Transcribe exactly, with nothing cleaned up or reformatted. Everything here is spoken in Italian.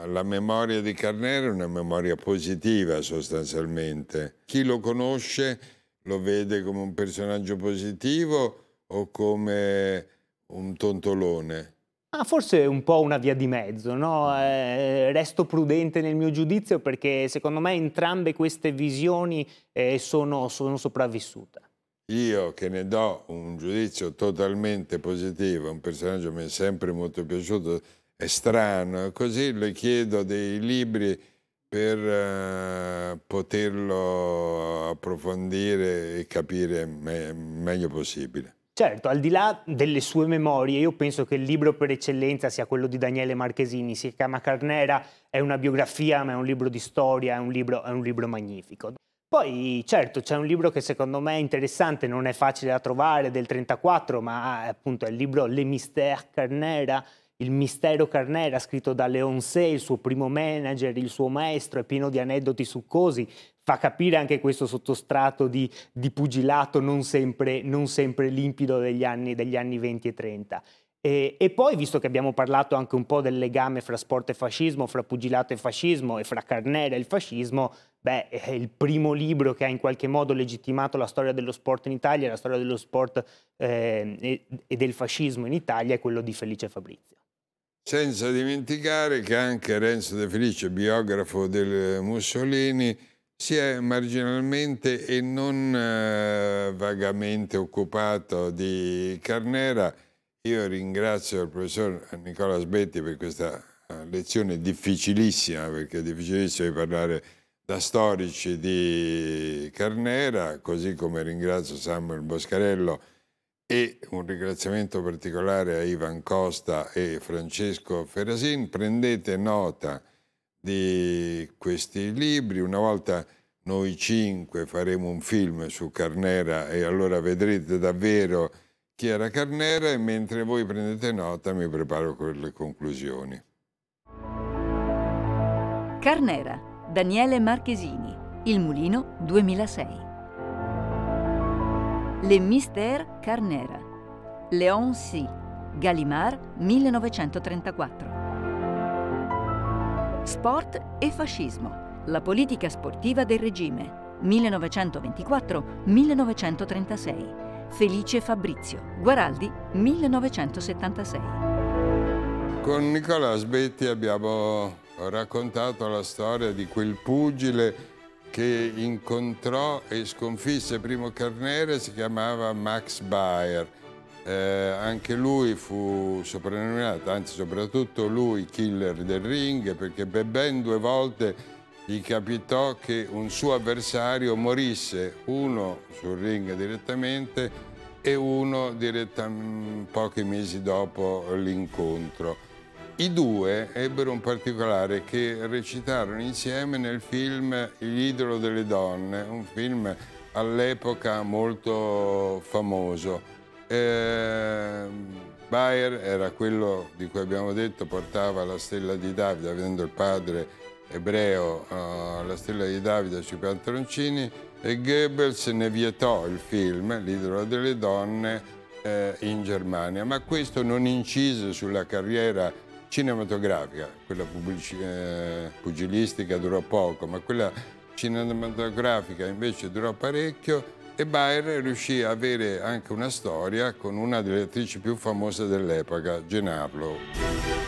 la, la memoria di Carnera è una memoria positiva sostanzialmente. Chi lo conosce lo vede come un personaggio positivo o come un tontolone? Ah, forse è un po' una via di mezzo, no? Eh, resto prudente nel mio giudizio perché secondo me entrambe queste visioni eh, sono, sono sopravvissute. Io che ne do un giudizio totalmente positivo, un personaggio che mi è sempre molto piaciuto, è strano, così le chiedo dei libri per eh, poterlo approfondire e capire me- meglio possibile. Certo, al di là delle sue memorie, io penso che il libro per eccellenza sia quello di Daniele Marchesini, si chiama Carnera, è una biografia, ma è un libro di storia, è un libro, è un libro magnifico. Poi, certo, c'è un libro che secondo me è interessante, non è facile da trovare, del trentaquattro, ma appunto è il libro Les Mystères Carnera, il mistero Carnera, scritto da Leon Say, il suo primo manager, il suo maestro, è pieno di aneddoti succosi, fa capire anche questo sottostrato di, di pugilato non sempre, non sempre limpido degli anni, degli anni venti e trenta. E, e poi, visto che abbiamo parlato anche un po' del legame fra sport e fascismo, fra pugilato e fascismo e fra Carnera e il fascismo, beh, è il primo libro che ha in qualche modo legittimato la storia dello sport in Italia, la storia dello sport eh, e, e del fascismo in Italia, è quello di Felice Fabrizio. Senza dimenticare che anche Renzo De Felice, biografo del Mussolini, si è marginalmente e non eh, vagamente occupato di Carnera. Io ringrazio il professor Nicola Sbetti per questa eh, lezione difficilissima, perché è difficilissimo di parlare da storici di Carnera, così come ringrazio Samuel Boscarello e un ringraziamento particolare a Ivan Costa e Francesco Ferrasin. Prendete nota di questi libri. Una volta noi cinque faremo un film su Carnera e allora vedrete davvero chi era Carnera, e mentre voi prendete nota mi preparo con le conclusioni. Carnera, Daniele Marchesini, Il Mulino duemilasei. Les Mystères Carnera, Léon Sy, Gallimard millenovecentotrentaquattro. Sport e fascismo, la politica sportiva del regime, millenovecentoventiquattro millenovecentotrentasei. Felice Fabrizio, Guaraldi millenovecentosettantasei. Con Nicola Sbetti abbiamo raccontato la storia di quel pugile che incontrò e sconfisse primo Carnera, si chiamava Max Baer. Eh, anche lui fu soprannominato, anzi soprattutto lui, killer del ring, perché per ben due volte gli capitò che un suo avversario morisse, uno sul ring direttamente e uno diretta, pochi mesi dopo l'incontro. I due ebbero un particolare, che recitarono insieme nel film L'idolo delle donne, un film all'epoca molto famoso. Eh, Baer era quello di cui abbiamo detto portava la stella di Davide, avendo il padre ebreo, uh, la stella di Davide sui pantaloncini, e Goebbels ne vietò il film L'idolo delle donne eh, in Germania, ma questo non incise sulla carriera cinematografica. Quella pubblici- eh, pugilistica durò poco, ma quella cinematografica invece durò parecchio, e Baer riuscì a avere anche una storia con una delle attrici più famose dell'epoca, Jean Harlow.